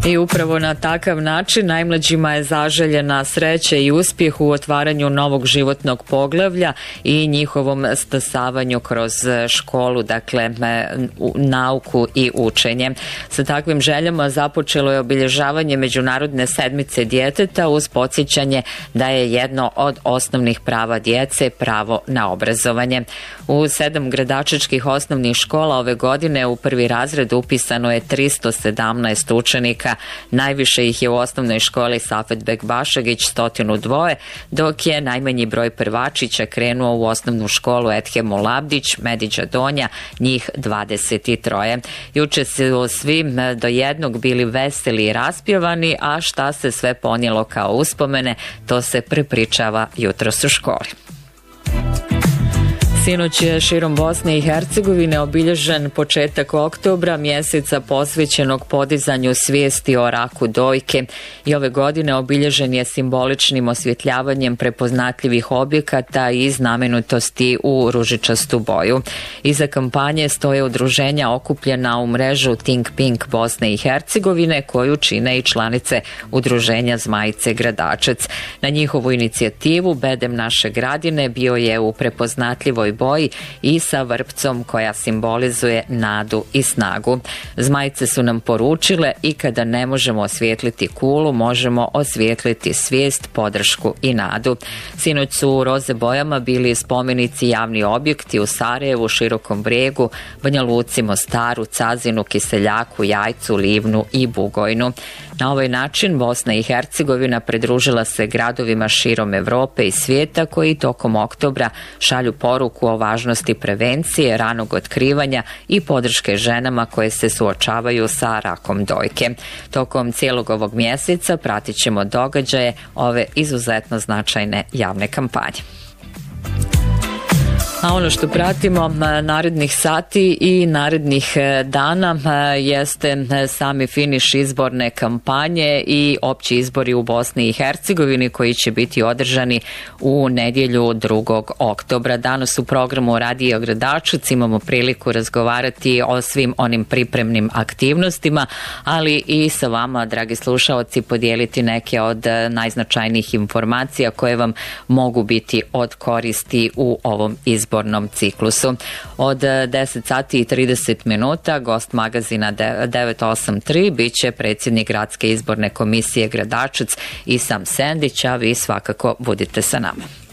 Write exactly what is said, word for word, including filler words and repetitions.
I upravo na takav način najmlađima je zaželjena sreća i uspjeh u otvaranju novog životnog poglavlja i njihovom stasavanju kroz školu, dakle nauku i učenje. Sa takvim željama započelo je obilježavanje Međunarodne sedmice djeteta uz podsjećanje da je jedno od osnovnih prava djece pravo na obrazovanje. U sedam gradačačkih osnovnih škola ove godine u prvi razred upisano je tristo sedamnaest učenika. Najviše ih je u osnovnoj školi Safet Bekbašagić sto dva, dok je najmanji broj prvačića krenuo u osnovnu školu Edhemu Labdić, Mediđa Donja, njih dvadeset tri. Juče su svi do jednog bili veseli i raspjevani, a šta se sve ponijelo kao uspomene, to se prepričava jutros u školi. Sinoć je širom Bosne i Hercegovine obilježen početak oktobra, mjeseca posvećenog podizanju svijesti o raku dojke, i ove godine obilježen je simboličnim osvjetljavanjem prepoznatljivih objekata i znamenitosti u ružičastu boju. Iza kampanje stoje udruženja okupljena u mrežu Think Pink Bosne i Hercegovine, koju čine i članice udruženja Zmajice Gradačac. Na njihovu inicijativu Bedem naše gradine bio je u prepoznatljivoj boji i sa vrpcom koja simbolizuje nadu i snagu. Zmajice su nam poručile: i kada ne možemo osvijetliti kulu, možemo osvijetliti svijest, podršku i nadu. Sinoć su u roze bojama bili spomenici javni objekti u Sarajevu, Širokom Brijegu, Banja Luci, Mostaru, Cazinu, Kiseljaku, Jajcu, Livnu i Bugojnu. Na ovaj način Bosna i Hercegovina pridružila se gradovima širom Evrope i svijeta koji tokom oktobra šalju poruku o važnosti prevencije, ranog otkrivanja i podrške ženama koje se suočavaju sa rakom dojke. Tokom cijelog ovog mjeseca pratit ćemo događaje ove izuzetno značajne javne kampanje. A ono što pratimo narednih sati i narednih dana jeste sami finiš izborne kampanje i opći izbori u Bosni i Hercegovini koji će biti održani u nedjelju drugog oktobra. Danas u programu Radio Gradačac imamo priliku razgovarati o svim onim pripremnim aktivnostima, ali i sa vama, dragi slušaoci, podijeliti neke od najznačajnijih informacija koje vam mogu biti od koristi u ovom izboru ciklusu. Od deset sati i trideset minuta gost magazina devet osam tri bit će predsjednik Gradske izborne komisije Gradačac Isam Sendić, a vi svakako budite sa nama.